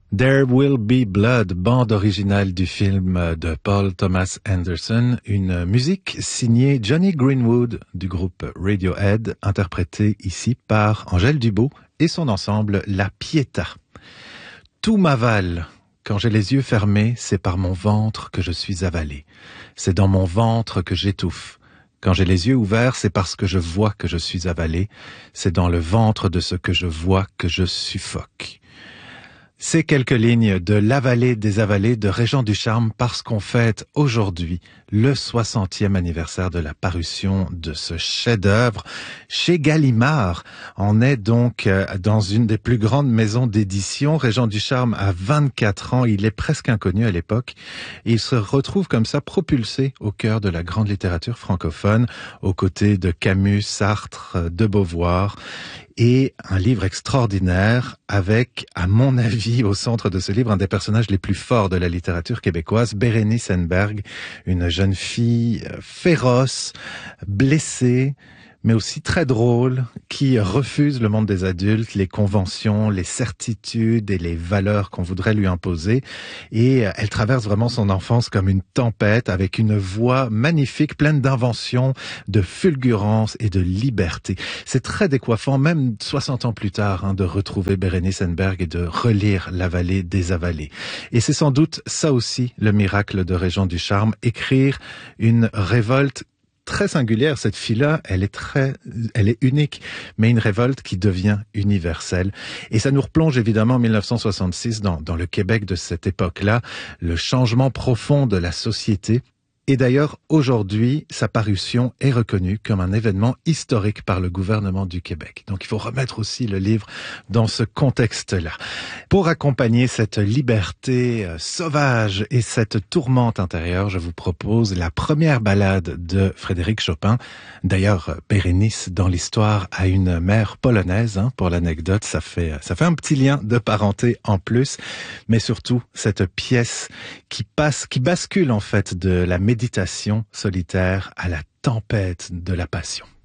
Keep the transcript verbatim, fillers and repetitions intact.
There Will Be Blood, bande originale du film de Paul Thomas Anderson, une musique signée Johnny Greenwood du groupe Radiohead, interprétée ici par Angèle Dubeau et son ensemble La Pietà. Tout m'avale. Quand j'ai les yeux fermés, c'est par mon ventre que je suis avalé. C'est dans mon ventre que j'étouffe. Quand j'ai les yeux ouverts, c'est parce que je vois que je suis avalé. C'est dans le ventre de ce que je vois que je suffoque. Ces quelques lignes de La Vallée des Avalés de Régent Ducharme parce qu'on fête aujourd'hui le soixantième anniversaire de la parution de ce chef-d'œuvre chez Gallimard. On est donc dans une des plus grandes maisons d'édition. Régent Ducharme a vingt-quatre ans, il est presque inconnu à l'époque. Il se retrouve comme ça propulsé au cœur de la grande littérature francophone, aux côtés de Camus, Sartre, de Beauvoir. Et un livre extraordinaire avec, à mon avis, au centre de ce livre, un des personnages les plus forts de la littérature québécoise, Bérénice Henneberg, une jeune fille féroce, blessée, mais aussi très drôle, qui refuse le monde des adultes, les conventions, les certitudes et les valeurs qu'on voudrait lui imposer. Et elle traverse vraiment son enfance comme une tempête, avec une voix magnifique, pleine d'inventions, de fulgurance et de liberté. C'est très décoiffant, même soixante ans plus tard, hein, de retrouver Bérénice Henneberg et de relire La Vallée des Avalés. Et c'est sans doute ça aussi le miracle de Régent Ducharme, écrire une révolte très singulière. Cette fille-là, elle est très, elle est unique, mais une révolte qui devient universelle. Et ça nous replonge évidemment en mille neuf cent soixante-six dans, dans le Québec de cette époque-là, le changement profond de la société. Et d'ailleurs, aujourd'hui, sa parution est reconnue comme un événement historique par le gouvernement du Québec. Donc il faut remettre aussi le livre dans ce contexte-là. Pour accompagner cette liberté sauvage et cette tourmente intérieure, je vous propose la première ballade de Frédéric Chopin. D'ailleurs, Bérénice, dans l'histoire, a une mère polonaise, hein, pour l'anecdote. Ça fait, ça fait un petit lien de parenté en plus. Mais surtout, cette pièce qui passe, qui bascule en fait de la méditation solitaire à la tempête de la passion.